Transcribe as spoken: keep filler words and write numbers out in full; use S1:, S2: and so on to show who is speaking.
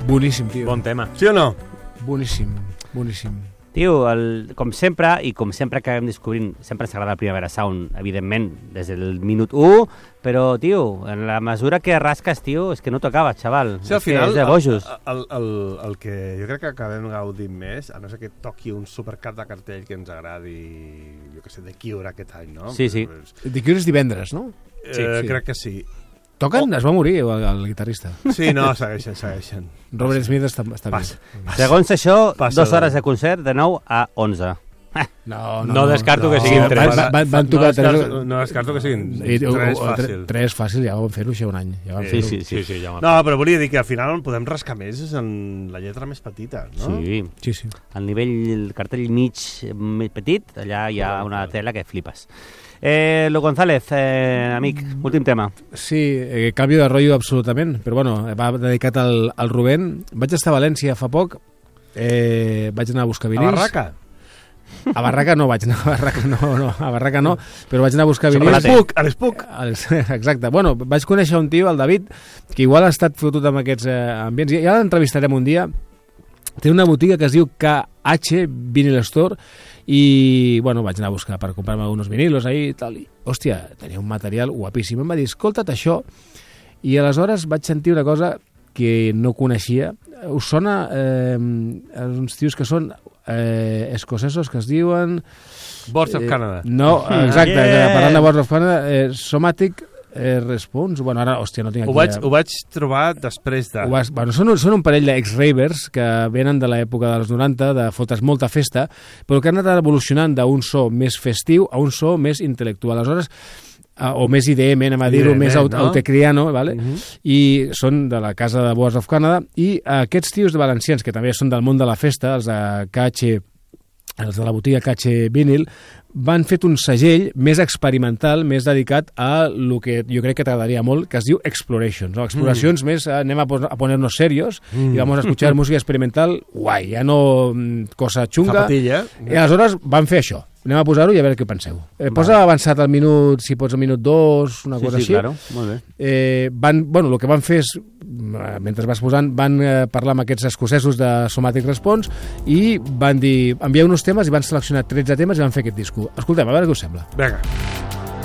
S1: Boníssim, tio.
S2: Bon tema.
S3: Sí o no?
S1: Boníssim, boníssim.
S4: Tio, el, com sempre, i com sempre que acabem descobrint, sempre ens agrada el Primavera Sound, evidentment, des del minut u, però, tio, en la mesura que rasques, tio, és que no tocava, xaval.
S3: Sí, al
S4: és
S3: final,
S4: que és de bojos.
S3: el, el, el, el que jo crec que acabem gaudint més, a no ser que toqui un supercat de cartell que ens agradi, jo què sé, The Cure aquest any, no?
S4: Sí, sí.
S1: The Cure és divendres, no?
S3: Eh,
S1: Sí, sí.
S3: Crec que sí.
S1: Toquen? Es va morir el, el guitarrista.
S3: Sí, no, segueixen, segueixen.
S1: Robert Smith està, està bé.
S3: Passa.
S4: Segons això,
S3: Passa
S4: dues
S3: de-
S4: hores de concert de nou a onze.
S1: No,
S2: No descarto que siguin
S1: van-
S2: tres.
S1: Van, van, van tocar
S3: no, descarto,
S1: tres...
S3: no descarto que siguin
S1: I- o-
S3: tres
S1: o- o-
S3: fàcil.
S1: Tres fàcil, ja vam fer-ho això un any. Ja vam
S4: Sí,
S1: fer-ho.
S4: sí, sí.
S2: Sí, sí, ja
S3: No, però volia dir que al final on podem rascar més és en la lletra més petita, no?
S4: Sí.
S1: Sí, sí.
S4: Al nivell, el cartell mig, més petit, allà hi ha una tela que flipes. Eh, Lo González, eh, amic, últim tema.
S1: Sí, eh, canvi de rotllo absolutament, però bueno, va dedicat al, al Rubén. Vaig estar a València fa poc, eh, vaig anar a buscar
S3: A
S1: vinils.
S3: Barraca?
S1: A Barraca no vaig anar, a Barraca no, no, a Barraca no, però vaig anar a buscar
S3: A
S1: vinils.
S3: l'Espuc, a l'Espuc.
S1: Els- Exacte. Bueno, vaig conèixer un tio, el David, que igual ha estat fotut amb aquests eh, ambients. Ja l'entrevistarem un dia. Té una botiga que es diu K H Vinyl Store i, bueno, vaig anar a buscar per comprar-me uns vinilos ahí i tal. I, hòstia, tenia un material guapíssim. Em va dir, escolta't això. I aleshores vaig sentir una cosa que no coneixia. Us sona eh, uns tios que són eh, escocesos que es diuen...
S3: Boards of
S1: Eh,
S3: Canada.
S1: No, exacte,
S4: Yeah.
S1: yeah. parlant de Boards of Canada, eh, Somatic eh, Response, bueno, ara, hòstia, no tinc aquí...
S3: Ho vaig,
S1: eh,
S3: ho vaig trobar després de...
S1: ho vas, bueno, són, un- són un parell d'ex-ravers que venen de l'època dels noranta, de fotre's molta festa, però que han anat evolucionant d'un so més festiu a un so més intel·lectual. Aleshores, eh, o més I D M, anem a dir-ho,
S3: I D M,
S1: més aut
S3: no?
S1: autocriano, vale?
S3: Uh -huh.
S1: I són de la casa de Boards of Canada, i aquests tios de valencians, que també són del món de la festa, els de K H, els de la botiga K H Vinyl, van fet un segell més experimental, més dedicat a el que jo crec que t'agradaria molt, que es diu Explorations. No? Exploracions mm. més, eh, anem a, pos a ponernos serios mm. i vamos a escuchar música experimental guai, ja no mm, cosa xunga.
S3: Zapatilla.
S1: I aleshores van fer això. Anem a posar-ho i a veure què penseu. Eh, posa avançat al minut, si pots al minut dos, una
S4: Sí,
S1: cosa
S4: sí,
S1: així.
S4: claro, molt bé.
S1: Eh, van, bueno, el que van fer és, eh, mentre vas posant, van eh, parlar amb aquests escocesos de Somatic Response i van dir, enviar uns temes i van seleccionar tretze temes i van fer aquest disco. Escoltem, a veure què us sembla.
S3: Vinga.